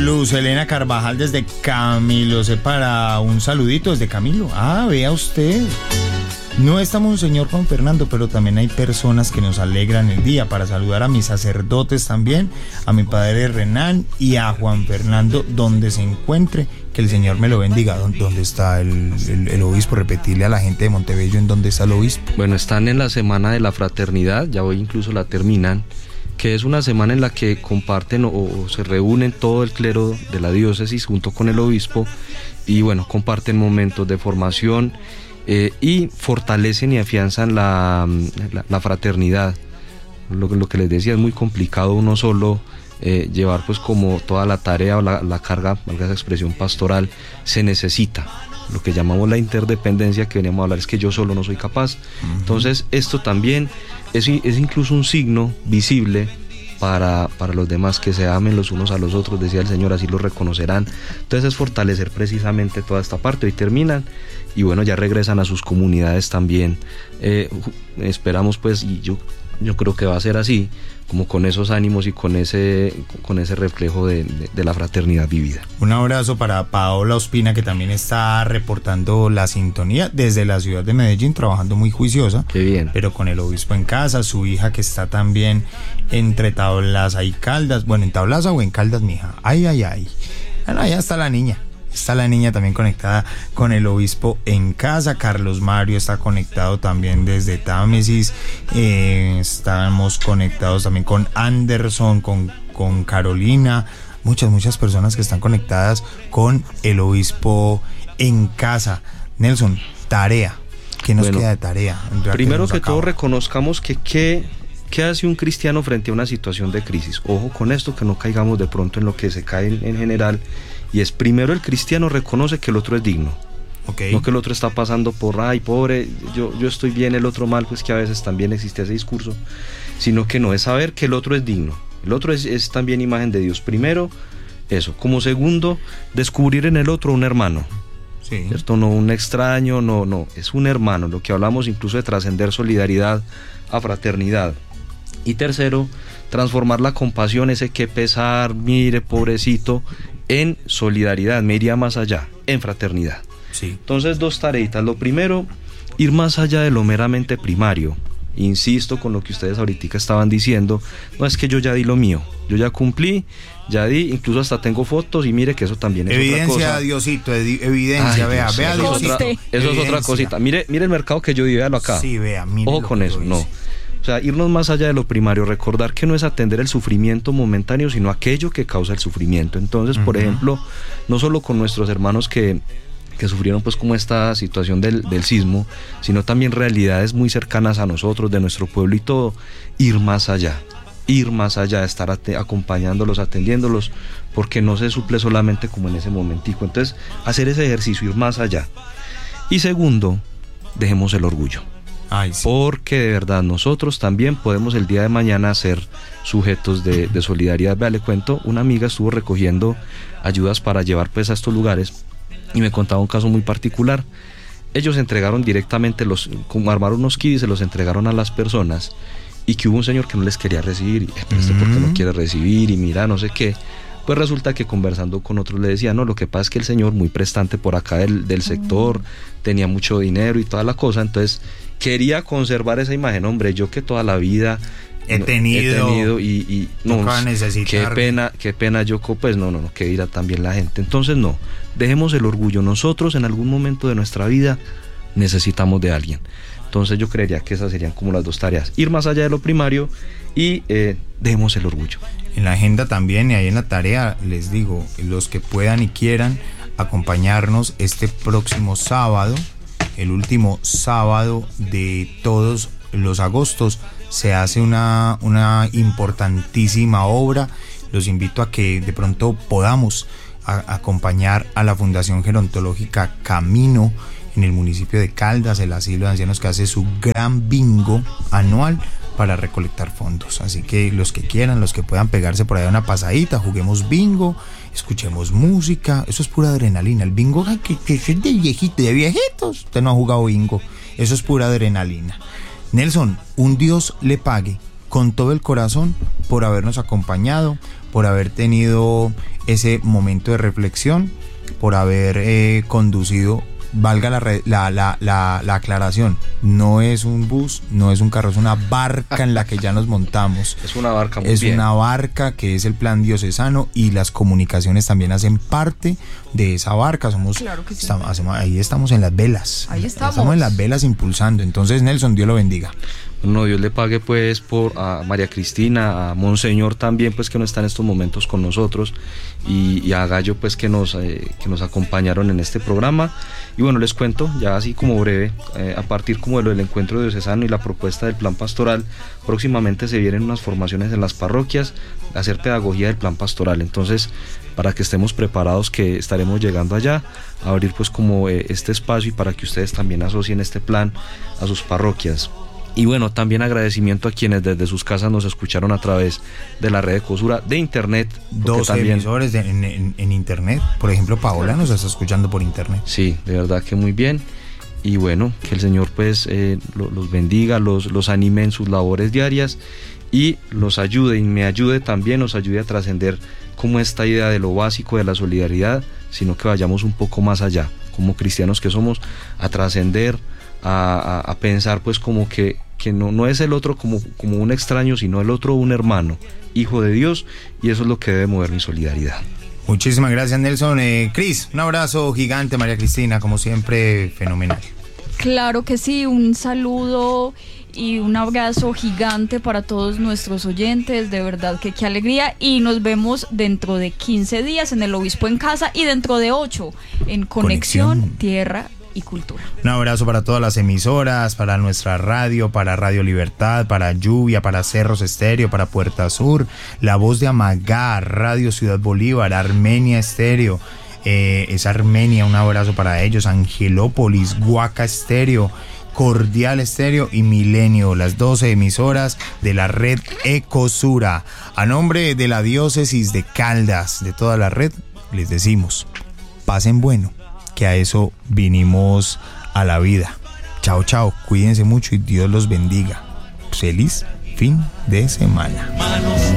Luz Elena Carvajal desde Camilo, para un saludito desde Camilo. Ah, vea usted. No está Monseñor Juan Fernando, pero también hay personas que nos alegran el día. Para saludar a mis sacerdotes también, a mi padre Renan y a Juan Fernando, donde se encuentre, que el Señor me lo bendiga. ¿Dónde está el obispo? Repetirle a la gente de Montebello en dónde está el obispo. Bueno, están en la Semana de la Fraternidad, ya hoy incluso la terminan, que es una semana en la que comparten o se reúnen todo el clero de la diócesis junto con el obispo y bueno, comparten momentos de formación y fortalecen y afianzan la fraternidad. Lo que les decía, es muy complicado uno solo llevar pues como toda la tarea o la carga, valga esa expresión, pastoral. Se necesita lo que llamamos la interdependencia, que veníamos a hablar, es que yo solo no soy capaz. Entonces esto también es incluso un signo visible para los demás, que se amen los unos a los otros, decía el Señor, así lo reconocerán. Entonces es fortalecer precisamente toda esta parte. Hoy terminan y bueno, ya regresan a sus comunidades también. Esperamos pues, y yo creo que va a ser así, como con esos ánimos y con ese reflejo de la fraternidad vivida. Un abrazo para Paola Ospina, que también está reportando la sintonía desde la ciudad de Medellín, trabajando muy juiciosa. Qué bien. Pero con el obispo en casa, su hija que está también entre Tablaza y Caldas. Bueno, ¿en Tablaza o en Caldas, mija? Ay. Bueno, allá está la niña. Está la niña también conectada con el obispo en casa. Carlos Mario está conectado también desde Támesis. Estamos conectados también con Anderson, con Carolina. Muchas personas que están conectadas con el obispo en casa. Nelson, tarea. ¿Qué nos queda de tarea? Primero que todo, reconozcamos que ¿qué hace un cristiano frente a una situación de crisis? Ojo con esto, que no caigamos de pronto en lo que se cae en general. Y es, primero, el cristiano reconoce que el otro es digno. No que el otro está pasando por, ay, pobre, yo estoy bien, el otro mal, pues que a veces también existe ese discurso, sino que no, es saber que el otro es digno. El otro es también imagen de Dios. Primero, eso. Como segundo, descubrir en el otro un hermano. Sí. ¿Cierto? No un extraño, no, es un hermano. Lo que hablamos incluso de trascender solidaridad a fraternidad. Y tercero, transformar la compasión, ese que pesar, mire, pobrecito, en solidaridad, me iría más allá, en fraternidad. Sí. Entonces, dos tareitas. Lo primero, ir más allá de lo meramente primario. Insisto con lo que ustedes ahorita estaban diciendo, no es que yo ya di lo mío, yo ya cumplí, ya di, incluso hasta tengo fotos y mire que eso también es evidencia, otra cosa. Diosito, evidencia, vea Diosito. Eso es otra cosita. Mire el mercado que yo di, véalo acá. Sí, vea, mire. Ojo con eso, no. O sea, irnos más allá de lo primario, recordar que no es atender el sufrimiento momentáneo, sino aquello que causa el sufrimiento. Entonces, por ejemplo, no solo con nuestros hermanos que sufrieron pues como esta situación del sismo, sino también realidades muy cercanas a nosotros, de nuestro pueblo y todo, ir más allá, estar acompañándolos, atendiéndolos, porque no se suple solamente como en ese momentico. Entonces, hacer ese ejercicio, ir más allá. Y segundo, dejemos el orgullo. Ay, sí. Porque de verdad nosotros también podemos el día de mañana ser sujetos de solidaridad. Vea, le cuento, una amiga estuvo recogiendo ayudas para llevar pues a estos lugares y me contaba un caso muy particular. Ellos entregaron directamente como armaron unos kits y se los entregaron a las personas, y que hubo un señor que no les quería recibir, pero ¿por qué no quiere recibir? Y mira, no sé qué. Pues resulta que conversando con otros le decía, no, lo que pasa es que el señor, muy prestante por acá del sector, tenía mucho dinero y toda la cosa, entonces quería conservar esa imagen. Hombre, yo que toda la vida he tenido y no, qué pena yo, pues no, que dirá también la gente. Entonces no, dejemos el orgullo. Nosotros en algún momento de nuestra vida necesitamos de alguien. Entonces yo creería que esas serían como las dos tareas, ir más allá de lo primario y dejemos el orgullo. En la agenda también, y ahí en la tarea, les digo, los que puedan y quieran acompañarnos este próximo sábado, el último sábado de todos los agostos, se hace una importantísima obra. Los invito a que de pronto podamos acompañar a la Fundación Gerontológica Camino en el municipio de Caldas, el asilo de ancianos, que hace su gran bingo anual para recolectar fondos. Así que los que quieran, los que puedan pegarse por ahí una pasadita, juguemos bingo, escuchemos música, eso es pura adrenalina. El bingo que es de viejitos. Usted no ha jugado bingo, eso es pura adrenalina. Nelson, un Dios le pague con todo el corazón por habernos acompañado, por haber tenido ese momento de reflexión, por haber conducido. Valga la aclaración, no es un bus, no es un carro, es una barca en la que ya nos montamos. Es una barca, muy es bien. una barca que es el plan diocesano, y las comunicaciones también hacen parte de esa barca. Claro que sí. Ahí estamos en las velas. Ahí estamos. Estamos en las velas impulsando. Entonces, Nelson, Dios lo bendiga. No, Dios le pague pues por a María Cristina, a Monseñor también pues que no está en estos momentos con nosotros, y a Gallo pues que nos acompañaron en este programa. Y bueno, les cuento ya así como breve, a partir como de lo del encuentro diocesano y la propuesta del plan pastoral, próximamente se vienen unas formaciones en las parroquias, hacer pedagogía del plan pastoral. Entonces, para que estemos preparados, que estaremos llegando allá a abrir pues como este espacio, y para que ustedes también asocien este plan a sus parroquias. Y bueno, también agradecimiento a quienes desde sus casas nos escucharon a través de la red de Ecosura de internet. 12 emisores en internet. Por ejemplo, Paola nos está escuchando por internet. Sí, de verdad que muy bien. Y bueno, que el Señor pues los bendiga, los anime en sus labores diarias, y los ayude, y me ayude también, nos ayude a trascender como esta idea de lo básico de la solidaridad, sino que vayamos un poco más allá, como cristianos que somos, a trascender, a pensar pues como que no es el otro como un extraño, sino el otro un hermano, hijo de Dios, y eso es lo que debe mover mi solidaridad. Muchísimas gracias, Nelson. Cris, un abrazo gigante. María Cristina, como siempre, fenomenal. Claro que sí, un saludo y un abrazo gigante para todos nuestros oyentes, de verdad que qué alegría, y nos vemos dentro de 15 días en el Obispo en Casa, y dentro de 8 en Conexión Tierra y Cultura. Un abrazo para todas las emisoras, para nuestra radio, para Radio Libertad, para Lluvia, para Cerros Estéreo, para Puerta Sur, La Voz de Amagá, Radio Ciudad Bolívar, Armenia Estéreo, es Armenia, un abrazo para ellos, Angelópolis, Guaca Estéreo, Cordial Estéreo y Milenio, las 12 emisoras de la red Ecosura. A nombre de la diócesis de Caldas, de toda la red, les decimos, pasen bueno, que a eso vinimos a la vida. Chao, chao, cuídense mucho y Dios los bendiga. Feliz fin de semana.